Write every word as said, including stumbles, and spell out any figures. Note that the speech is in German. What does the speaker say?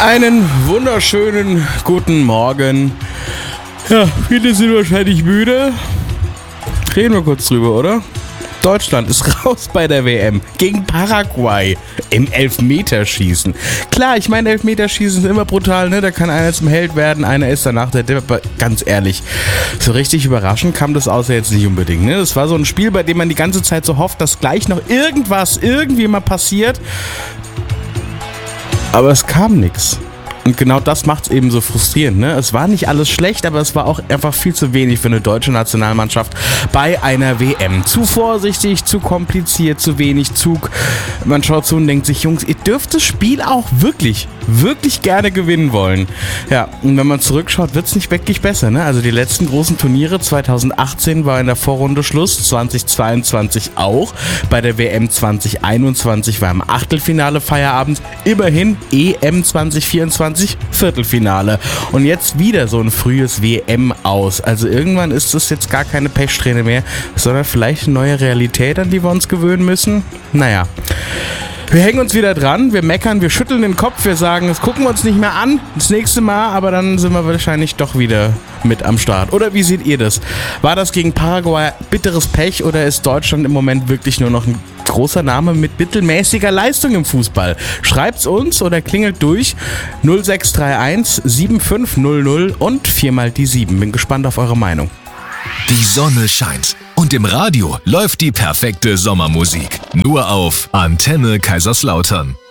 Einen wunderschönen guten Morgen. Ja, viele sind wahrscheinlich müde. Reden wir kurz drüber, oder? Deutschland ist raus bei der W M gegen Paraguay im Elfmeterschießen. Klar, ich meine, Elfmeterschießen ist immer brutal, ne? Da kann einer zum Held werden, einer ist danach der Depp. Aber ganz ehrlich, so richtig überraschend kam das außer jetzt nicht unbedingt, ne? Das war so ein Spiel, bei dem man die ganze Zeit so hofft, dass gleich noch irgendwas irgendwie mal passiert. Aber es kam nichts. Und genau das macht es eben so frustrierend, ne? Es war nicht alles schlecht, aber es war auch einfach viel zu wenig für eine deutsche Nationalmannschaft bei einer W M. Zu vorsichtig, zu kompliziert, zu wenig Zug. Man schaut zu und denkt sich, Jungs, ihr dürft das Spiel auch wirklich, wirklich gerne gewinnen wollen. Ja, und wenn man zurückschaut, wird es nicht wirklich besser, ne? Also die letzten großen Turniere, zwanzig achtzehn war in der Vorrunde Schluss, zwanzig zweiundzwanzig auch. Bei der W M zwanzig einundzwanzig war im Achtelfinale Feierabend. Immerhin E M zwanzig vierundzwanzig Viertelfinale. Und jetzt wieder so ein frühes W M aus. Also irgendwann ist das jetzt gar keine Pechsträhne mehr, sondern vielleicht eine neue Realität, an die wir uns gewöhnen müssen. Naja. Wir hängen uns wieder dran, wir meckern, wir schütteln den Kopf, wir sagen, das gucken wir uns nicht mehr an, das nächste Mal, aber dann sind wir wahrscheinlich doch wieder mit am Start. Oder wie seht ihr das? War das gegen Paraguay bitteres Pech oder ist Deutschland im Moment wirklich nur noch ein großer Name mit mittelmäßiger Leistung im Fußball? Schreibt's uns oder klingelt durch null sechs drei eins sieben fünf null null und viermal die sieben. Bin gespannt auf eure Meinung. Die Sonne scheint und im Radio läuft die perfekte Sommermusik. Nur auf Antenne Kaiserslautern.